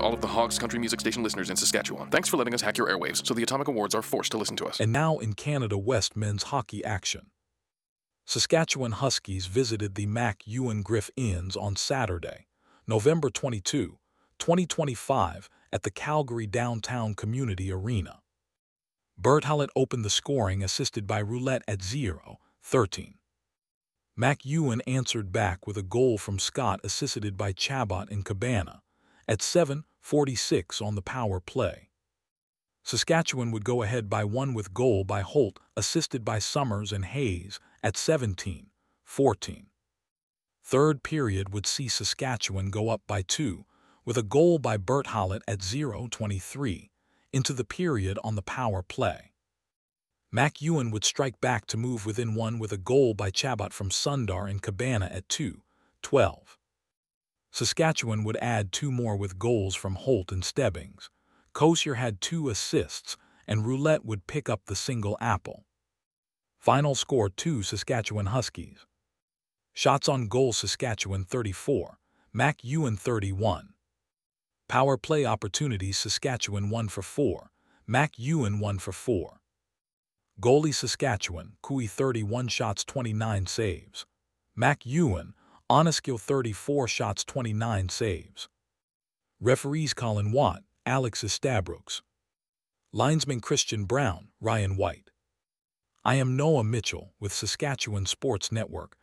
all of the Hogs Country Music Station listeners in Saskatchewan. Thanks for letting us hack your airwaves so the Atomic Awards are forced to listen to us. And now in Canada West men's hockey action. Saskatchewan Huskies visited the Mac Ewan Griff Inns on Saturday, November 22, 2025, at the Calgary Downtown Community Arena. Bert Hallett opened the scoring, assisted by Roulette at 0-13. Mac Ewan answered back with a goal from Scott, assisted by Chabot and Cabana, at 7:46 on the power play. Saskatchewan would go ahead by 1 with goal by Holt, assisted by Summers and Hayes, at 17-14. Third period would see Saskatchewan go up by 2, with a goal by Bert Hallett at 0:23, into the period on the power play. Mac Ewan would strike back to move within 1 with a goal by Chabot from Sundar and Cabana at 2:12. Saskatchewan would add 2 more with goals from Holt and Stebbings. Kosier had 2 assists, and Roulette would pick up the single apple. Final score 2 Saskatchewan Huskies. Shots on goal Saskatchewan 34, Mac Ewan 31. Power play opportunities Saskatchewan 1 for 4, Mac Ewan 1 for 4. Goalie Saskatchewan, Kui 31 shots 29 saves. Mac Ewan, Oneskill 34 shots 29 saves. Referees Colin Watt, Alex Estabrooks. Linesman Christian Brown, Ryan White. I am Noah Mitchell with Saskatchewan Sports Network,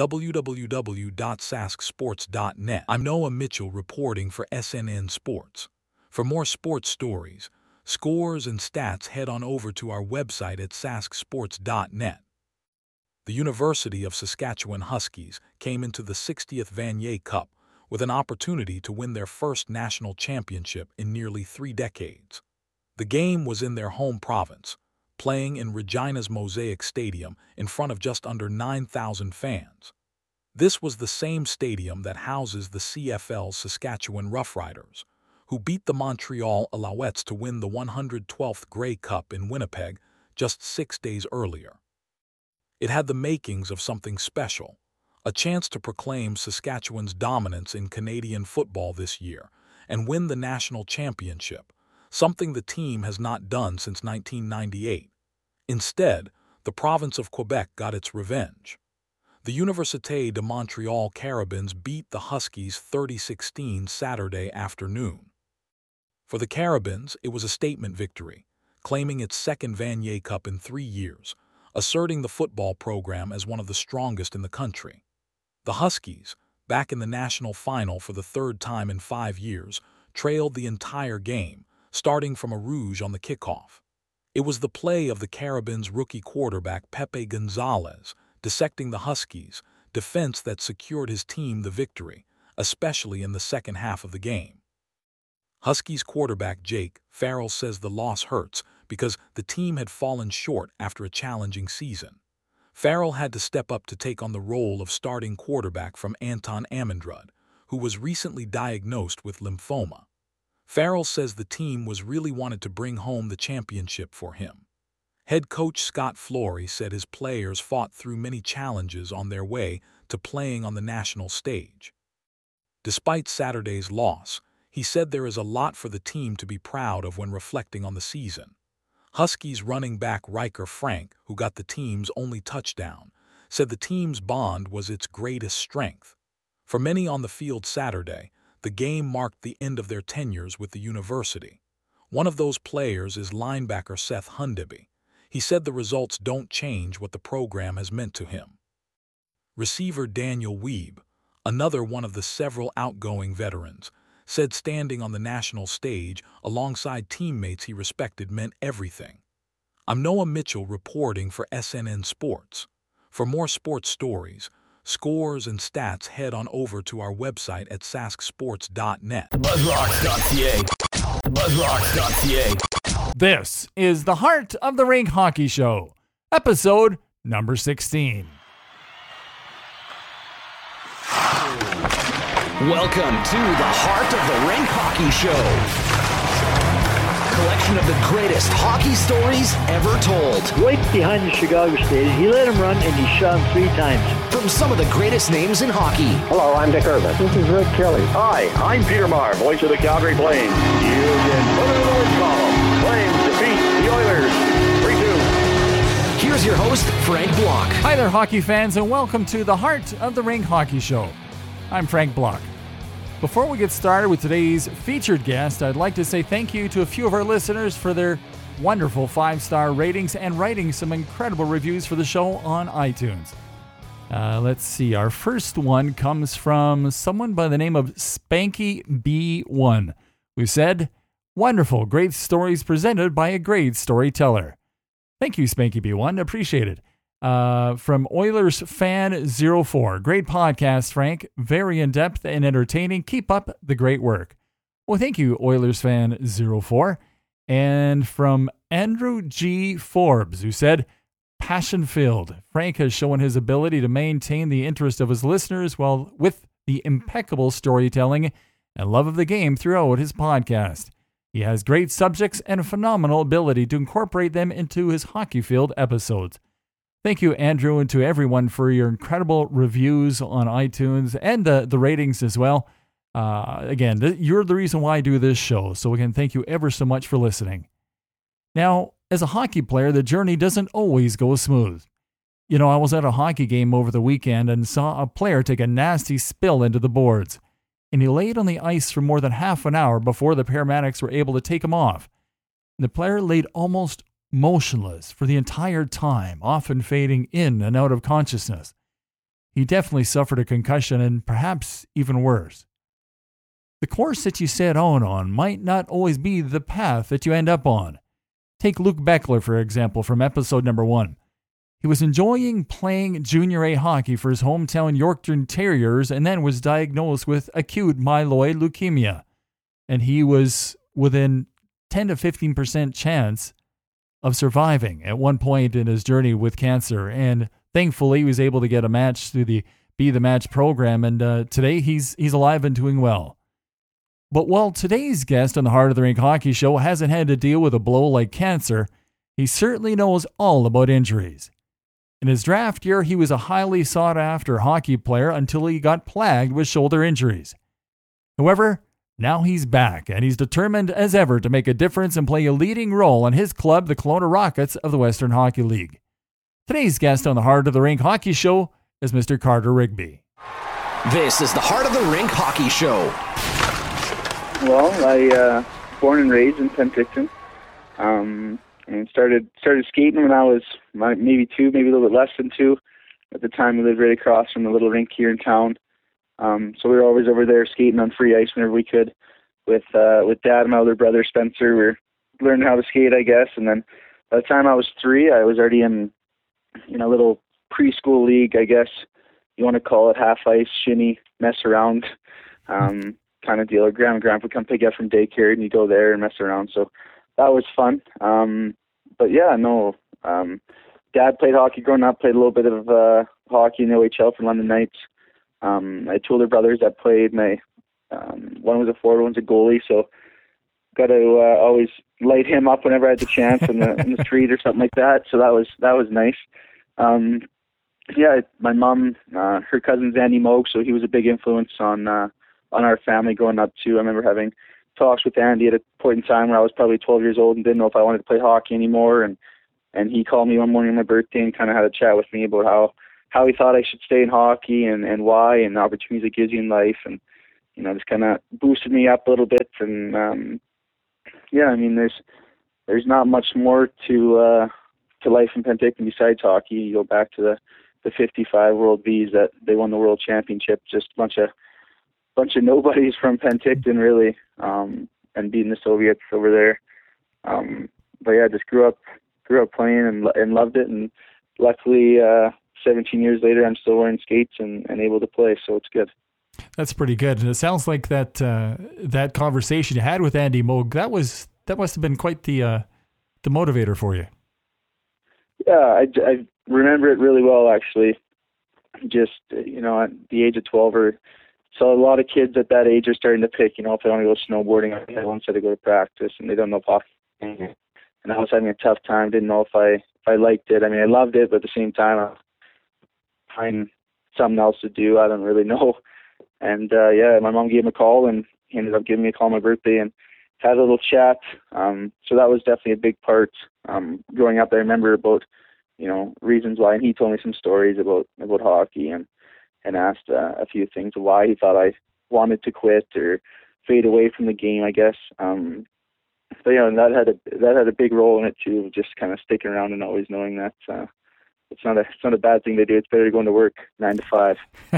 www.sasksports.net. I'm Noah Mitchell reporting for SNN Sports. For more sports stories, scores, and stats, head on over to our website at sasksports.net. The University of Saskatchewan Huskies came into the 60th Vanier Cup with an opportunity to win their first national championship in nearly 3 decades. The game was in their home province, playing in Regina's Mosaic Stadium in front of just under 9,000 fans. This was the same stadium that houses the CFL's Saskatchewan Roughriders, who beat the Montreal Alouettes to win the 112th Grey Cup in Winnipeg just 6 days earlier. It had the makings of something special, a chance to proclaim Saskatchewan's dominance in Canadian football this year and win the national championship, something the team has not done since 1998. Instead, the province of Quebec got its revenge. The Université de Montréal Carabins beat the Huskies 30-16 Saturday afternoon. For the Carabins, it was a statement victory, claiming its second Vanier Cup in 3 years, asserting the football program as one of the strongest in the country. The Huskies, back in the national final for the 3rd time in 5 years, trailed the entire game, starting from a rouge on the kickoff. It was the play of the Carabins' rookie quarterback Pepe Gonzalez, dissecting the Huskies' defense that secured his team the victory, especially in the second half of the game. Huskies quarterback Jake Farrell says the loss hurts because the team had fallen short after a challenging season. Farrell had to step up to take on the role of starting quarterback from Anton Amundrud, who was recently diagnosed with lymphoma. Farrell says the team was really wanted to bring home the championship for him. Head coach Scott Flory said his players fought through many challenges on their way to playing on the national stage. Despite Saturday's loss, he said there is a lot for the team to be proud of when reflecting on the season. Huskies running back Riker Frank, who got the team's only touchdown, said the team's bond was its greatest strength. For many on the field Saturday, the game marked the end of their tenures with the university. One of those players is linebacker Seth Hundeby. He said the results don't change what the program has meant to him. Receiver Daniel Weeb, another one of the several outgoing veterans, said standing on the national stage alongside teammates he respected meant everything. I'm Noah Mitchell reporting for SNN Sports. For more sports stories, scores, and stats, head on over to our website at sasksports.net. Buzzrocks.ca. Buzzrocks.ca. This is the Heart of the Rink Hockey Show, episode number 16. Welcome to the Heart of the Rink Hockey Show. collection of the greatest hockey stories ever told. Right behind the Chicago Stadium. He let him run and he shot him 3 times. From some of the greatest names in hockey. Hello, I'm Dick Irvin. This is Rick Kelly. Hi, I'm Peter Maher, voice of the Calgary Flames. You can put it in the win column. Flames defeat the Oilers 3-2. Here's your host, Frank Block. Hi there, hockey fans, and welcome to the Heart of the Rink Hockey Show. I'm Frank Block. Before we get started with today's featured guest, I'd like to say thank you to a few of our listeners for their wonderful 5-star ratings and writing some incredible reviews for the show on iTunes. Let's see. Our first one comes from someone by the name of Spanky B1, who said, "Wonderful, great stories presented by a great storyteller." Thank you, Spanky B1. Appreciate it. From Oilers Fan 04. Great podcast, Frank. Very in-depth and entertaining. Keep up the great work. Well, thank you, Oilers Fan 04. And from Andrew G. Forbes, who said, "Passion-filled. Frank has shown his ability to maintain the interest of his listeners while with the impeccable storytelling and love of the game throughout his podcast. He has great subjects and a phenomenal ability to incorporate them into his hockey field episodes." Thank you, Andrew, and to everyone for your incredible reviews on iTunes and the ratings as well. Again, you're the reason why I do this show. So again, thank you ever so much for listening. Now, as a hockey player, the journey doesn't always go smooth. You know, I was at a hockey game over the weekend and saw a player take a nasty spill into the boards. And he laid on the ice for more than half an hour before the paramedics were able to take him off. The player laid almost motionless for the entire time, often fading in and out of consciousness. He definitely suffered a concussion and perhaps even worse. The course that you set out on might not always be the path that you end up on. Take Luke Beckler, for example, from episode number 1. He was enjoying playing Junior A hockey for his hometown Yorkton Terriers and then was diagnosed with acute myeloid leukemia. And he was within 10 to 15% chance of surviving at one point in his journey with cancer. And thankfully, he was able to get a match through the Be the Match program. And today, he's alive and doing well. But while today's guest on the Heart of the Rink Hockey Show hasn't had to deal with a blow like cancer, he certainly knows all about injuries. In his draft year, he was a highly sought-after hockey player until he got plagued with shoulder injuries. However, now he's back, and he's determined as ever to make a difference and play a leading role in his club, the Kelowna Rockets of the Western Hockey League. Today's guest on the Heart of the Rink Hockey Show is Mr. Carter Rigby. This is the Heart of the Rink Hockey Show. Well, I born and raised in Penticton, and started skating when I was maybe 2, maybe a little bit less than 2. At the time, we lived right across from the little rink here in town. So we were always over there skating on free ice whenever we could with Dad and my older brother Spencer. We were learning how to skate, I guess. And then by the time I was 3, I was already in a little preschool league, I guess you want to call it, half ice, shinny, mess around kind of deal. Our grandma and grandpa would come pick you up from daycare and you go there and mess around. So that was fun. But yeah, no. Dad played hockey growing up, played a little bit of hockey in the OHL for London Knights. I had 2 older brothers that played, and one was a forward, one's a goalie, so got to always light him up whenever I had the chance in the street or something like that. So that was nice. Yeah, my mom, her cousin's Andy Moog, so he was a big influence on our family growing up too. I remember having talks with Andy at a point in time where I was probably 12 years old and didn't know if I wanted to play hockey anymore, and he called me one morning on my birthday and kind of had a chat with me about how he thought I should stay in hockey and why, and the opportunities it gives you in life, and just kind of boosted me up a little bit. And yeah, I mean, there's not much more to life in Penticton besides hockey. You go back to the 55 World Vs that they won the World Championship, just a bunch of nobodies from Penticton really, and beating the Soviets over there. But yeah, I just grew up playing and loved it, and luckily 17 years later, I'm still wearing skates and able to play, so it's good. That's pretty good. And it sounds like that conversation you had with Andy Moog, that must have been quite the motivator for you. Yeah, I remember it really well, actually. Just, at the age of 12, so a lot of kids at that age are starting to pick, if they want to go snowboarding, I want to go to practice, and they don't know and I was having a tough time. Didn't know if I liked it. I mean, I loved it, but at the same time, I find something else to do. I don't really know. And my mom gave him a call, and he ended up giving me a call on my birthday and had a little chat. So that was definitely a big part. Growing up, I remember about, reasons why, and he told me some stories about hockey and asked a few things of why he thought I wanted to quit or fade away from the game, I guess. But and that had a big role in it too, just kind of sticking around and always knowing that it's not a bad thing to do. It's better to go into work 9 to 5.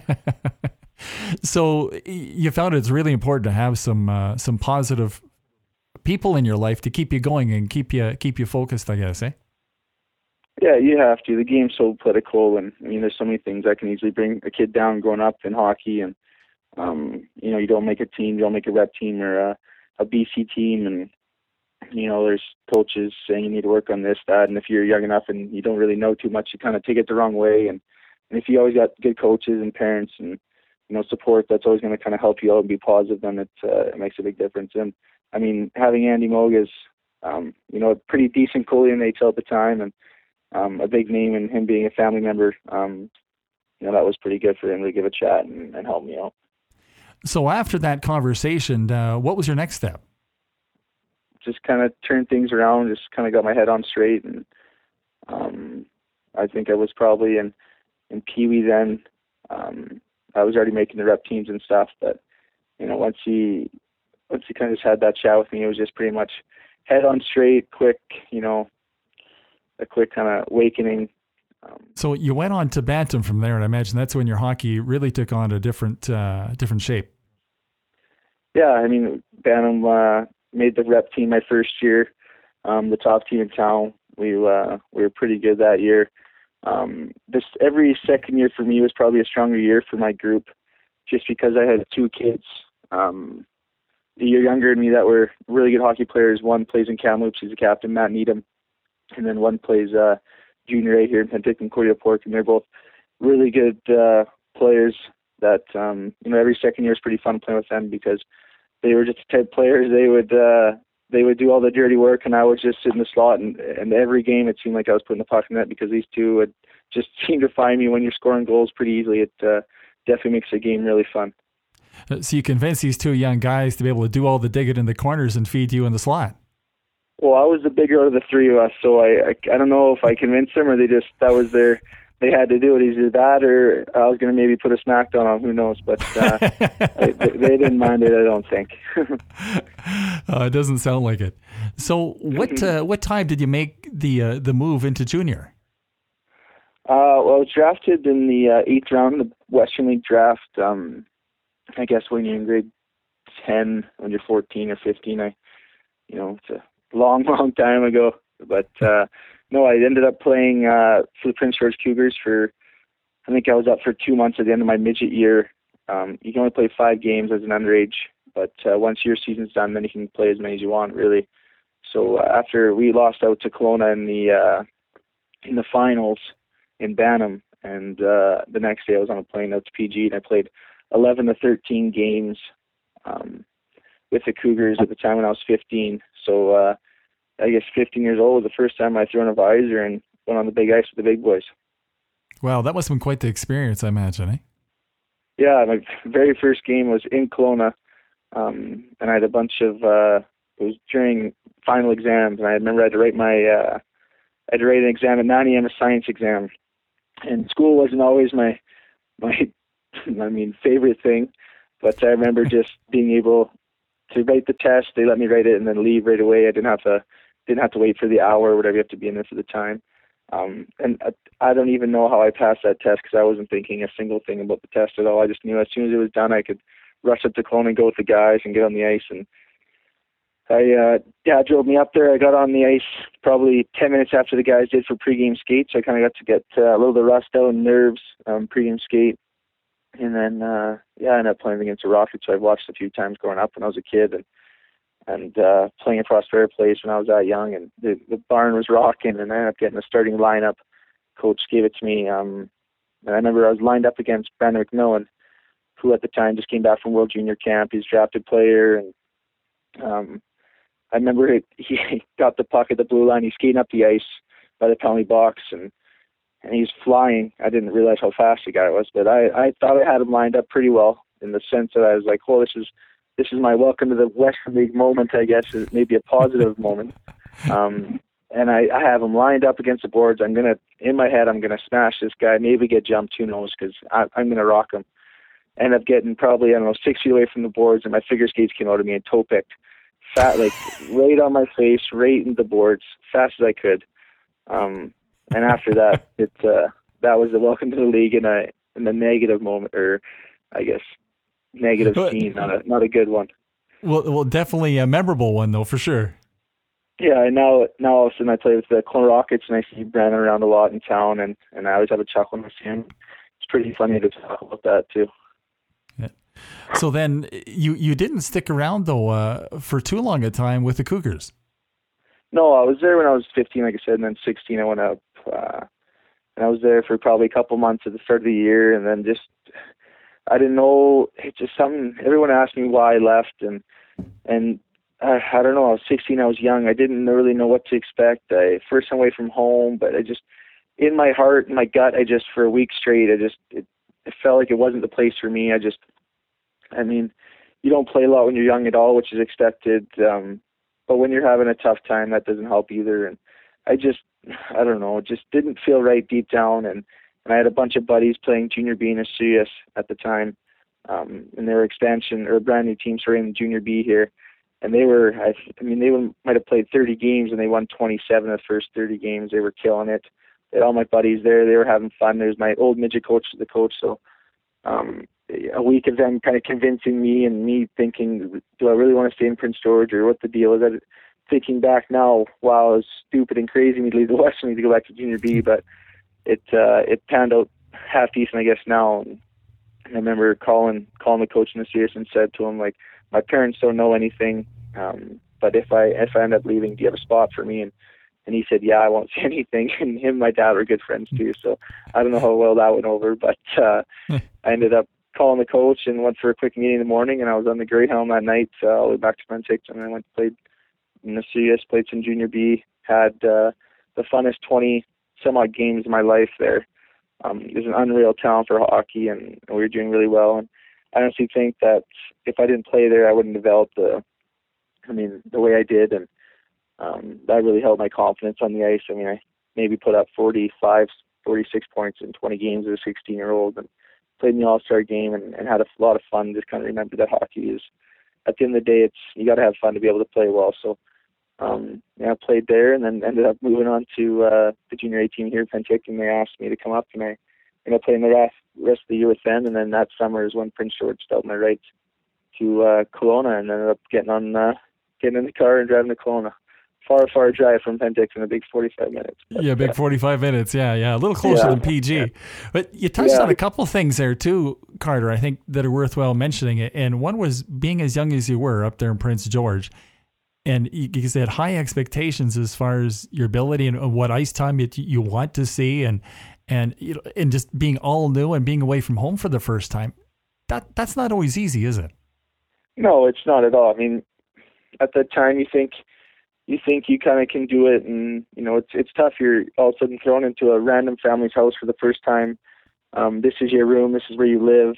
So you found it's really important to have some positive people in your life to keep you going and keep you focused, I guess, eh? Yeah, you have to. The game's so political, and I mean, there's so many things that can easily bring a kid down growing up in hockey, and you don't make a team, you don't make a rep team or a BC team, and there's coaches saying you need to work on this, that, and if you're young enough and you don't really know too much, you kind of take it the wrong way, and if you always got good coaches and parents and support, that's always going to kind of help you out and be positive, then it makes a big difference. And I mean, having Andy Moog as a pretty decent goalie in the NHL at the time, and a big name, and him being a family member, that was pretty good for him to give a chat and help me out. So after that conversation, what was your next step? Just kind of turned things around, just kind of got my head on straight, and I think I was probably in Pee Wee then. I was already making the rep teams and stuff, but once he kind of just had that chat with me, it was just pretty much head on straight, quick, a quick kind of awakening. So you went on to Bantam from there, and I imagine that's when your hockey really took on a different shape. Yeah, I mean, Bantam made the rep team my first year, the top team in town. We were pretty good that year. Every second year for me was probably a stronger year for my group, just because I had two kids a year younger than me that were really good hockey players. One plays in Kamloops, he's a captain, Matt Needham, and then one plays junior A here in Penticton, Corey Pork, and they're both really good players that every second year is pretty fun playing with them, because they were just the type of players. They would do all the dirty work, and I would just sit in the slot, and every game it seemed like I was putting the puck in net, because these two would just seem to find me when you're scoring goals pretty easily. It definitely makes the game really fun. So you convinced these two young guys to be able to do all the digging in the corners and feed you in the slot? Well, I was the bigger of the three of us, so I don't know if I convinced them, or they had to do it. Either that, or I was going to maybe put a smackdown on them, who knows, but they didn't mind it, I don't think. It doesn't sound like it. So what time did you make the move into junior? Well, I was drafted in the 8th round of the Western League draft. I guess when you're in grade 10, when you're 14 or 15, it's a long time ago. But no, I ended up playing for the Prince George Cougars I think I was up for 2 months at the end of my midget year. You can only play 5 games as an underage, but once your season's done, then you can play as many as you want, really. So after we lost out to Kelowna in the finals in Bantam, and the next day I was on a plane out to PG, and I played 11 to 13 games with the Cougars at the time when I was 15. So I guess 15 years old was the first time I threw on a visor and went on the big ice with the big boys. Wow, that must have been quite the experience, I imagine, eh? Yeah, my very first game was in Kelowna, and I had a bunch of, it was during final exams, and I remember I had to write an exam at 9 a.m., a science exam, and school wasn't always my favorite thing, but I remember just being able to write the test. They let me write it and then leave right away. I didn't have to wait for the hour or whatever you have to be in there for the time. And I don't even know how I passed that test, because I wasn't thinking a single thing about the test at all. I just knew as soon as it was done, I could rush up to Kelowna and go with the guys and get on the ice. And Dad drove me up there. I got on the ice probably 10 minutes after the guys did for pregame skate, so I kind of got to get a little bit of rust out and nerves, pregame skate. And then, I ended up playing against the Rockets, so I've watched a few times growing up when I was a kid, and playing across Fair Place when I was that young, and the barn was rocking, and I ended up getting a starting lineup. Coach gave it to me, and I remember I was lined up against Brandon McMillan, who at the time just came back from World Junior Camp. He's a drafted player, and I remember he got the puck at the blue line. He's skating up the ice by the penalty box, and he's flying. I didn't realize how fast the guy was, but I thought I had him lined up pretty well in the sense that I was like, oh, this is my welcome to the Western League moment, I guess. Maybe a positive moment. And I have him lined up against the boards. In my head, I'm going to smash this guy, maybe get jumped, who knows, because I'm going to rock him. End up getting probably, 6 feet away from the boards, and my figure skates came out of me and toe picked. Like right on my face, right into the boards, fast as I could. And after that, that was the welcome to the league in a negative moment, or I guess negative scene, not a good one. Well, definitely a memorable one though, for sure. Yeah, and now all of a sudden I play with the Kelowna Rockets, and I see Brandon around a lot in town, and I always have a chuckle when I see him. It's pretty funny to talk about that too. Yeah. So then you didn't stick around though for too long a time with the Cougars. No, I was there when I was 15, like I said, and then 16 I went up, and I was there for probably a couple months at the start of the year, and then just I didn't know. It's just something. Everyone asked me why I left, and I don't know. I was 16. I was young. I didn't really know what to expect. First time away from home, but I just, in my heart and my gut, for a week straight, it felt like it wasn't the place for me. I mean, you don't play a lot when you're young at all, which is expected. But when you're having a tough time, that doesn't help either. And I don't know, it just didn't feel right deep down. And I had a bunch of buddies playing Junior B in Sirius at the time. And they were expansion or a brand new team starting in Junior B here. And they might have played 30 games and they won 27 of the first 30 games. They were killing it. They had all my buddies there. They were having fun. There's my old midget coach, the coach. So a week of them kind of convincing me and me thinking, do I really want to stay in Prince George or what the deal is? Thinking back now, wow, it was stupid and crazy me to leave the Western League to go back to Junior B, but it panned out half decent, I guess, now. And I remember calling the coach in the series and said to him, like, my parents don't know anything, but if I end up leaving, do you have a spot for me? And he said, yeah, I won't say anything. And him and my dad were good friends too, so I don't know how well that went over, but I ended up calling the coach and went for a quick meeting in the morning, and I was on the Greyhound that night all the way back to Penticton, and I went and played in the CS, played some Junior B, had the funnest 20-some-odd games of my life there. There's an unreal talent for hockey, and we were doing really well. And I honestly think that if I didn't play there, I wouldn't develop the way I did, and that really helped my confidence on the ice. I mean, I maybe put up 45, 46 points in 20 games as a 16-year-old, and played in the All-Star game and had a lot of fun. Just kind of remember that hockey is, at the end of the day, you got to have fun to be able to play well. So, I played there, and then ended up moving on to the Junior A team here in Penticton. They asked me to come up, and I played in the rest of the year with them. And then that summer is when Prince George dealt my rights to Kelowna, and ended up getting in the car and driving to Kelowna. Far drive from Penticton, a big 45 minutes. But, big 45 minutes. Yeah. A little closer than PG. Yeah. But you touched on a couple things there too, Carter, I think that are worthwhile mentioning. And one was being as young as you were up there in Prince George. And you had high expectations as far as your ability and what ice time you want to see, and just being all new and being away from home for the first time. That's not always easy, is it? No, it's not at all. I mean, at that time you think you kind of can do it, and it's tough. You're all of a sudden thrown into a random family's house for the first time. This is your room. This is where you live.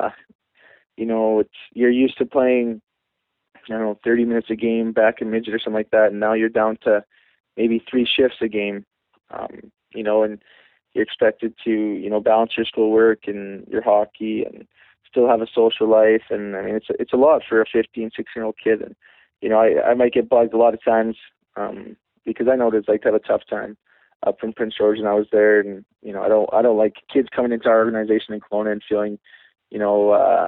You're used to playing, 30 minutes a game back in midget or something like that, and now you're down to maybe 3 shifts a game. And you're expected to, balance your schoolwork and your hockey and still have a social life. And I mean, it's a lot for a 15, 16-year-old kid. And, I might get bugged a lot of times because I know what it's like to have a tough time up from Prince George, and I was there. And, I don't like kids coming into our organization in Kelowna and feeling,